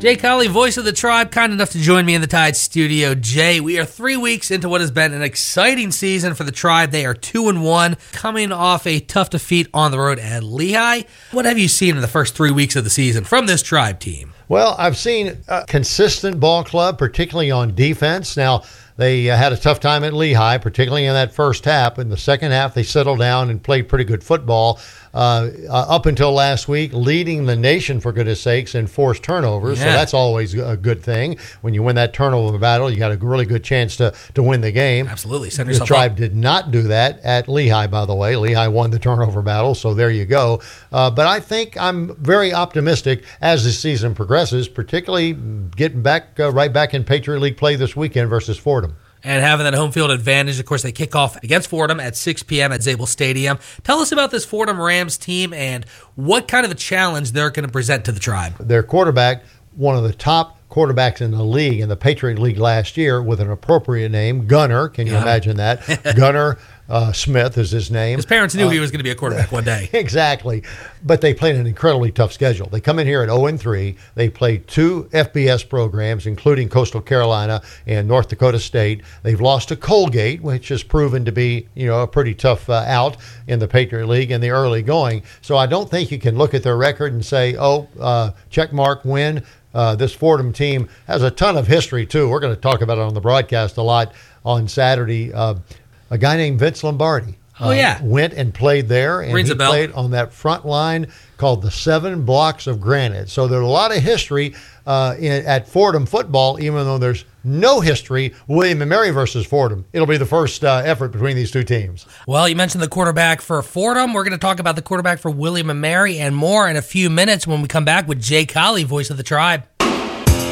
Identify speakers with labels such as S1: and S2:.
S1: Jay Colley, voice of the Tribe, kind enough to join me in the Tide studio. Jay, we are 3 weeks into what has been an exciting season for the Tribe. They are 2-1, coming off a tough defeat on the road at Lehigh. What have you seen in the first 3 weeks of the season from this Tribe team?
S2: Well, I've seen a consistent ball club, particularly on defense. Now, they had a tough time at Lehigh, particularly in that first half. In the second half, they settled down and played pretty good football up until last week, leading the nation, for goodness sakes, in forced turnovers.
S1: Yeah.
S2: So that's always a good thing. When you win that turnover battle, you got a really good chance to win the game.
S1: Absolutely. Send
S2: The
S1: yourself
S2: Tribe
S1: up.
S2: did not do that at Lehigh, by the way. Lehigh won the turnover battle, so there you go. But I think I'm very optimistic as the season progresses, particularly getting back right back in Patriot League play this weekend versus Fordham.
S1: And having that home field advantage. Of course, they kick off against Fordham at 6 p.m. at Zabel Stadium. Tell us about this Fordham Rams team and what kind of a challenge they're going to present to the Tribe.
S2: Their quarterback, one of the top quarterbacks in the league, in the Patriot League last year, with an appropriate name, Gunner. Can you imagine that? Gunner Smith is his name.
S1: His parents knew he was going to be a quarterback one day.
S2: Exactly. But they played an incredibly tough schedule. They come in here at 0-3. They played 2 FBS programs, including Coastal Carolina and North Dakota State. They've lost to Colgate, which has proven to be, a pretty tough out in the Patriot League in the early going. So I don't think you can look at their record and say, check mark, win. This Fordham team has a ton of history, too. We're going to talk about it on the broadcast a lot on Saturday. A guy named Vince Lombardi went and played there, and
S1: Rings
S2: he
S1: a bell.
S2: played on that front line called the 7 Blocks of Granite. So there's a lot of history at Fordham football, even though there's no history. William & Mary versus Fordham. It'll be the first effort between these two teams.
S1: Well, you mentioned the quarterback for Fordham. We're going to talk about the quarterback for William & Mary and more in a few minutes when we come back with Jay Colley, voice of the Tribe.